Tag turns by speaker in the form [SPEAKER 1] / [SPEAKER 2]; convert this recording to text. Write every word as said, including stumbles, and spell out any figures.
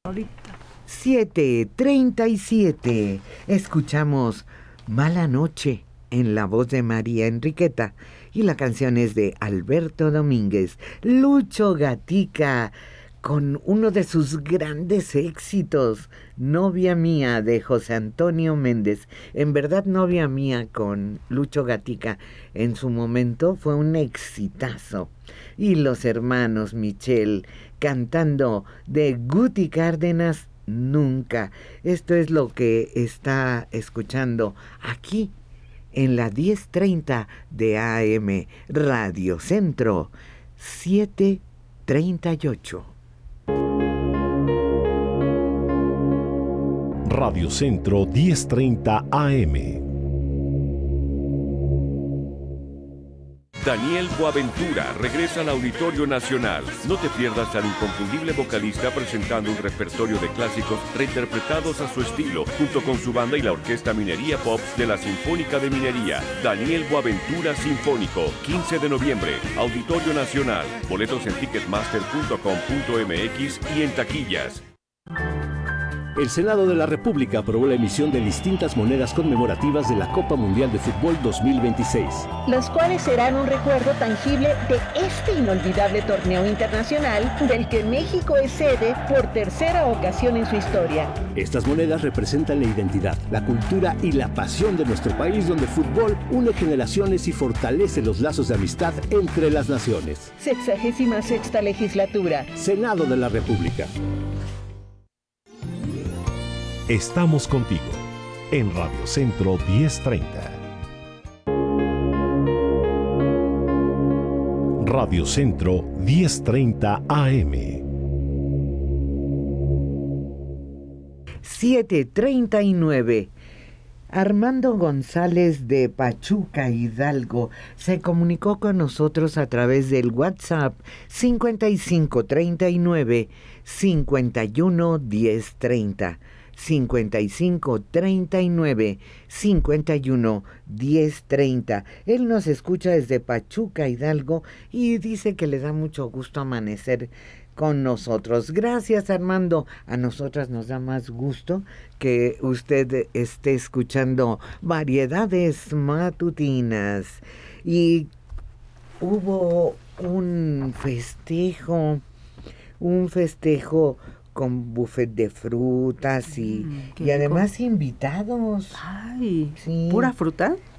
[SPEAKER 1] Ahorita.
[SPEAKER 2] siete treinta y siete. Escuchamos Mala Noche en la voz de María Enriqueta y la canción es de Alberto Domínguez. Lucho Gatica con uno de sus grandes éxitos, Novia Mía, de José Antonio Méndez. En verdad, Novia Mía con Lucho Gatica en su momento fue un exitazo. Y los hermanos Michel cantando de Guti Cárdenas, Nunca. Esto es lo que está escuchando aquí en la diez treinta de A M Radio Centro, siete treinta y ocho.
[SPEAKER 3] Radio Centro diez treinta A M.
[SPEAKER 4] Daniel Boaventura regresa al Auditorio Nacional. No te pierdas al inconfundible vocalista presentando un repertorio de clásicos reinterpretados a su estilo, junto con su banda y la Orquesta Minería Pop de la Sinfónica de Minería. Daniel Boaventura Sinfónico, quince de noviembre, Auditorio Nacional. Boletos en ticketmaster punto com punto m x y en taquillas.
[SPEAKER 5] El Senado de la República aprobó la emisión de distintas monedas conmemorativas de la Copa Mundial de Fútbol dos mil veintiséis.
[SPEAKER 6] Las cuales serán un recuerdo tangible de este inolvidable torneo internacional del que México es sede por tercera ocasión en su historia.
[SPEAKER 5] Estas monedas representan la identidad, la cultura y la pasión de nuestro país, donde el fútbol une generaciones y fortalece los lazos de amistad entre las naciones.
[SPEAKER 6] Sexagésima sexta legislatura.
[SPEAKER 5] Senado de la República.
[SPEAKER 3] Estamos contigo en Radio Centro diez treinta. Radio Centro diez treinta A M.
[SPEAKER 2] siete treinta y nueve. Armando González de Pachuca, Hidalgo, se comunicó con nosotros a través del WhatsApp cincuenta y cinco treinta y nueve cincuenta y uno diez treinta. cincuenta y cinco treinta y nueve cincuenta y uno diez treinta. Él nos escucha desde Pachuca, Hidalgo, y dice que le da mucho gusto amanecer con nosotros. Gracias, Armando. A nosotras nos da más gusto que usted esté escuchando Variedades Matutinas. Y hubo un festejo, un festejo con buffet de frutas y,
[SPEAKER 1] Mm, qué
[SPEAKER 2] y además
[SPEAKER 1] rico.
[SPEAKER 2] invitados.
[SPEAKER 1] Ay,
[SPEAKER 2] Sí.
[SPEAKER 1] ¿pura fruta?